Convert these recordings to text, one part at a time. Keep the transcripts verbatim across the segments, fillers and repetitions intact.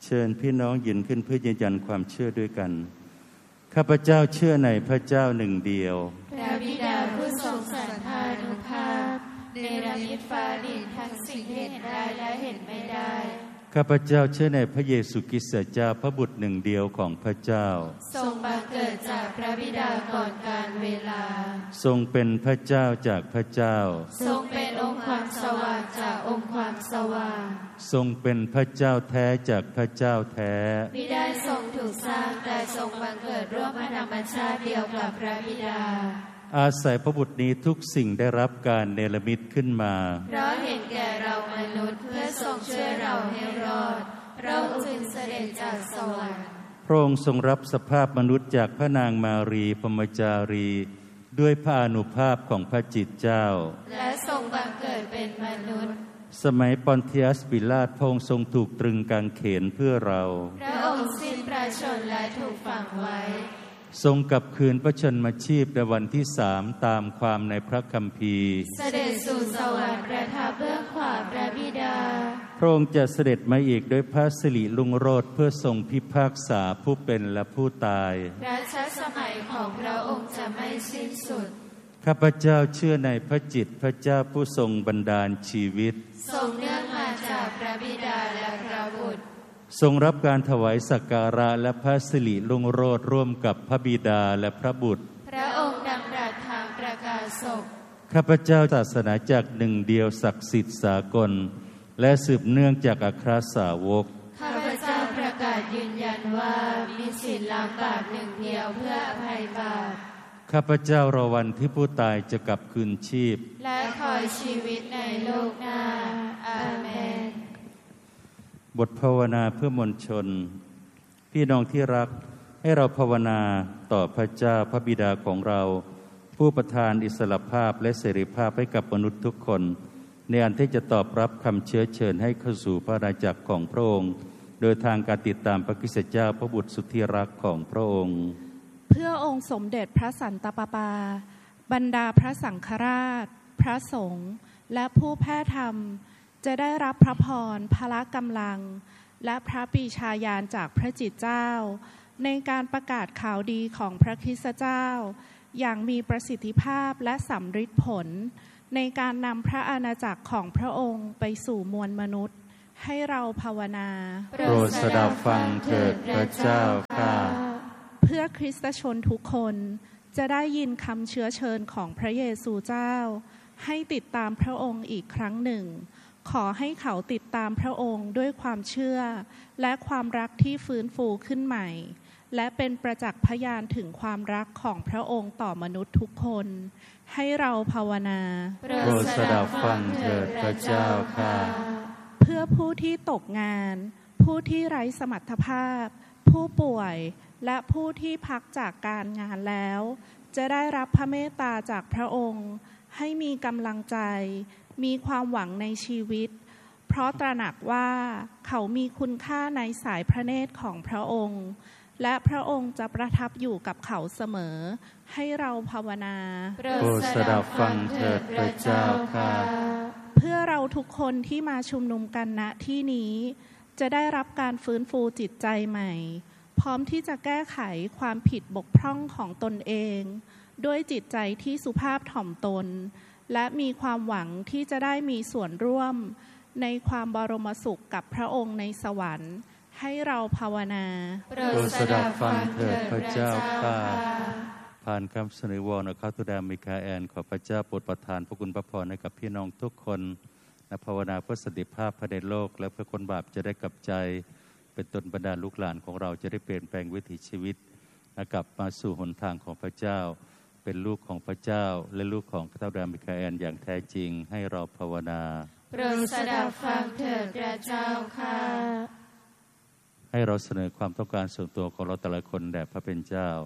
เชิญพี่น้องยืนขึ้นเพื่อยืนยันความเชื่อด้วยกันข้าพเจ้าเชื่อในพระเจ้าหนึ่งเดียวพระบิดาผู้ทรงสันพานุภาพเนรมิตฟ้าดินทั้งสิ่งเห็นได้และเห็นไม่ได้ข้าพเจ้าเชื่อในพระเยซูคริสต์เจ้าพระบุตรหนึ่งเดียวของพระเจ้าทรงบังเกิดจากพระบิดาก่อนกาลเวลาทรงเป็นพระเจ้าจากพระเจ้าทรงเป็นองค์ความสว่างจากองค์ความสว่างทรงเป็นพระเจ้าแท้จากพระเจ้าแท้มิได้ทรงถูกสร้างแต่ทรงบังเกิดร่วมพระธรรมชาติเดียวกับพระบิดาอาศัยพระบุตรนี้ทุกสิ่งได้รับการเนรมิตขึ้นมาเพราะเห็นแก่เรามนุษย์เพื่อทรงช่วยเราให้รอดเราจึงเสด็จจากสวรรค์พระองค์ทรงรับสภาพมนุษย์จากพระนางมารีพรหมจารีด้วยพระอานุภาพของพระจิตเจ้าและทรงบังเกิดเป็นมนุษย์สมัยปอนเทียัสปิลาตพระองค์ทรงถูกตรึงกางเขนเพื่อเราพระองค์สิ้นพระชนม์และถูกฝังไว้ทรงกลับคืนพระชนมาชีพในวันที่สามตามความในพระคัมภีร์เสด็จสู่สวรรค์ประทับเบื้องขวาพระบิดาพระองค์จะเสด็จมาอีกด้วยพระสิริรุ่งโรจน์เพื่อทรงพิพากษาผู้เป็นและผู้ตายรัชสมัยของพระองค์จะไม่สิ้นสุดข้าพเจ้าเชื่อในพระจิตพระเจ้าผู้ทรงบันดาลชีวิตทรงเนื่องมาจากพระบิดาและพระบุตรทรงรับการถวายสักการะและพระสิริรุ่งโรจน์ร่วมกับพระบิดาและพระบุตรพระองค์ดำรัสทางประกาศกข้าพเจ้าศาสนาจักรหนึ่งเดียวศักดิ์สิทธิ์สากลและสืบเนื่องจากอัครสาวกข้าพเจ้าประกาศยืนยันว่ามีศีลล้างบาปหนึ่งเดียวเพื่ออภัยบาปข้าพเจ้ารอวันที่ผู้ตายจะกลับคืนชีพและคอยชีวิตในโลกหน้าอาเมนบทภาวนาเพื่อมวลชนพี่น้องที่รักให้เราภาวนาต่อพระเจ้าพระบิดาของเราผู้ประทานอิสรภาพและเสรีภาพให้กับมนุษย์ทุกคนในอันที่จะตอบรับคำเชื้อเชิญให้เข้าสู่พระอาณาจักรของพระองค์โดยทางการติดตามพระคริสตเจ้าพระบุตรสุดที่รักของพระองค์เพื่อองค์สมเด็จพระสันตะปาปาบรรดาพระสังฆราชพระสงฆ์และผู้แพร่ธรรมจะได้รับพระพรพละกำลังและพระปรีชาญาณจากพระจิตเจ้าในการประกาศข่าวดีของพระคริสตเจ้าอย่างมีประสิทธิภาพและสำฤทธิ์ผลในการนำพระอาณาจักรของพระองค์ไปสู่มวลมนุษย์ให้เราภาวนาโปรดสดับฟังเถิดพระเจ้าข้าเพื่อคริสตชนทุกคนจะได้ยินคำเชื้อเชิญของพระเยซูเจ้าให้ติดตามพระองค์อีกครั้งหนึ่งขอให้เขาติดตามพระองค์ด้วยความเชื่อและความรักที่ฟื้นฟูขึ้นใหม่และเป็นประจักษ์พยานถึงความรักของพระองค์ต่อมนุษย์ทุกคนให้เราภาวนาโปรดสดับฟังเถิดพระเจ้าข้าเพื่อผู้ที่ตกงานผู้ที่ไร้สมรรถภาพผู้ป่วยและผู้ที่พักจากการงานแล้วจะได้รับพระเมตตาจากพระองค์ให้มีกำลังใจมีความหวังในชีวิตเพราะตระหนักว่าเขามีคุณค่าในสายพระเนตรของพระองค์และพระองค์จะประทับอยู่กับเขาเสมอให้เราภาวนาโปรดสดับฟังเถิดพระเจ้าข้าเพื่อเราทุกคนที่มาชุมนุมกันณที่นี้จะได้รับการฟื้นฟูจิตใจใหม่พร้อมที่จะแก้ไขความผิดบกพร่องของตนเองด้วยจิตใจที่สุภาพถ่อมตนและมีความหวังที่จะได้มีส่วนร่วมในความบรมสุขกับพระองค์ในสวรรค์ให้เราภาวนาโปรดสดับฟังเถิดพระเจ้าข้าผ่านคำเสนอวอนข้าทูตมิคาเอลขอพระเจ้าโปรดประทานพระคุณพระพรให้กับพี่น้องทุกคนและภาวนาเพื่อสันติภาพภายในโลกและเพื่อคนบาปจะได้กลับใจเป็นต้นบรรดาลูกหลานของเราจะได้เปลี่ยนแปลงวิถีชีวิตและกลับมาสู่หนทางของพระเจ้าเป็นลูกของพระเจ้าและลูกของข้าทูตมิคาเอลอย่างแท้จริงให้เราภาวนาโปรดสดับฟังเถิดพระเจ้าข้าให้เราเสนอความต้องการส่วนตัวของเราแต่ละคนแด่พระเป็นเจ้า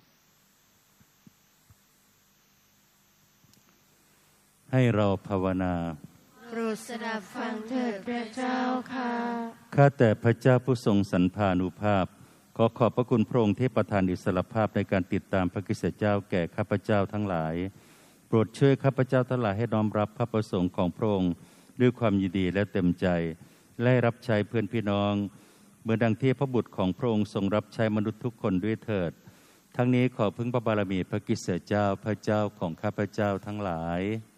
ให้เราภาวนาโปรดสดับฟังเถิดพระเจ้าค่ะข้าแต่พระเจ้าผู้ทรงสันพานุภาพขอขอบพระคุณพระองค์ที่ประทานอิสรภาพในการติดตามพระคริสตเจ้าแก่ข้าพเจ้าทั้งหลายโปรดช่วยข้าพเจ้าทั้งหลายให้น้อมรับพระประสงค์ของพระองค์ด้วยความยินดีและเต็มใจและรับใช้เพื่อนพี่น้องเหมือนดังที่พระบุตรของพระองค์ทรงรับใช้มนุษย์ทุกคนด้วยเถิดทั้งนี้ขอพึ่งพระบารมีพระกิสเจ้าพระเจ้าของข้าพเจ้าทั้งหลาย